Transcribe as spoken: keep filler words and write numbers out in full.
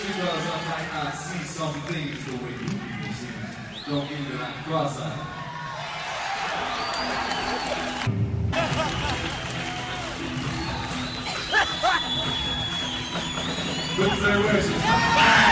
because I might not see some things the way you people see. Don't mean that I'm cross-eyed. Good observation.